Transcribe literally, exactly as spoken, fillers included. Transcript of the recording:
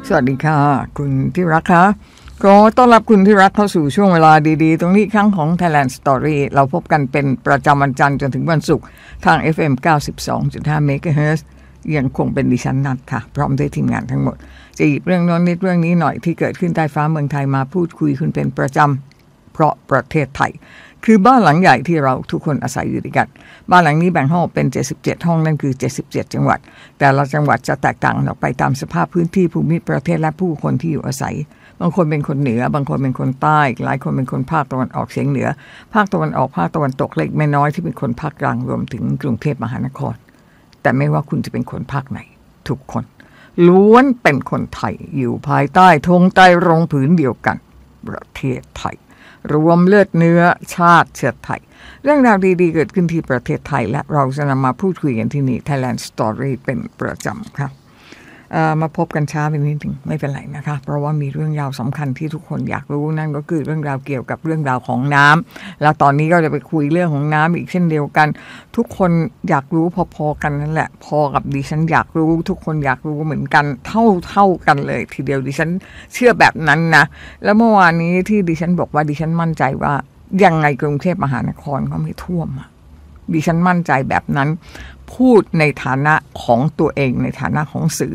สวัสดีค่ะคุณที่รักค่ะก็ต้อนรับคุณที่รักเข้าสู่ช่วงเวลาดีๆตรงนี้ครั้งของ Thailand Story เราพบกันเป็นประจำวันจันทร์จนถึงวันศุกร์ทาง เอฟ เอ็ม เก้าสิบสองจุดห้า เมกะเฮิรตซ์ยังคงเป็นดิฉันนัทค่ะพร้อมด้วยทีมงานทั้งหมดจะหยิบเรื่องโน้นนิดเรื่องนี้หน่อยที่เกิดขึ้นใต้ฟ้าเมืองไทยมาพูดคุยคุณเป็นประจำเพราะประเทศไทยคือบ้านหลังใหญ่ที่เราทุกคนอาศัยอยู่ด้วยกันบ้านหลังนี้แบ่งห้องเป็นเจ็ดสิบเจ็ดห้องนั่นคือเจ็ดสิบเจ็ดจังหวัดแต่ละจังหวัดจะแตกต่างออกไปตามสภาพพื้นที่ภูมิประเทศและผู้คนที่อยู่อาศัยบางคนเป็นคนเหนือบางคนเป็นคนใต้หลายคนเป็นคนภาคตะวันออกเฉียงเหนือภาคตะวันออกภาคตะวันตกเล็กไม่น้อยที่เป็นคนภาคกลางรวมถึงกรุงเทพมหานครแต่ไม่ว่าคุณจะเป็นคนภาคไหนทุกคนล้วนเป็นคนไทยอยู่ภายใต้ธงใต้รงผืนเดียวกันประเทศไทยรวมเลือดเนื้อชาติเชื้อไทยเรื่องราวดีๆเกิดขึ้นที่ประเทศไทยและเราจะนำมาพูดคุยกันที่นี่ Thailand Story เป็นประจำครับมาพบกันช้าไปนิดนึงไม่เป็นไรนะคะเพราะว่ามีเรื่องราวสำคัญที่ทุกคนอยากรู้นั่นก็คือเรื่องราวเกี่ยวกับเรื่องราวของน้ำแล้วตอนนี้ก็จะไปคุยเรื่องของน้ำอีกเช่นเดียวกันทุกคนอยากรู้พอๆกันนั่นแหละพอกับดิฉันอยากรู้ทุกคนอยากรู้เหมือนกันเท่าเท่ากันเลยทีเดียวดิฉันเชื่อแบบนั้นนะแล้วเมื่อวานนี้ที่ดิฉันบอกว่าดิฉันมั่นใจว่ายังไงกรุงเทพมหานครก็ไม่ท่วมดิฉันมั่นใจแบบนั้นพูดในฐานะของตัวเองในฐานะของสื่อ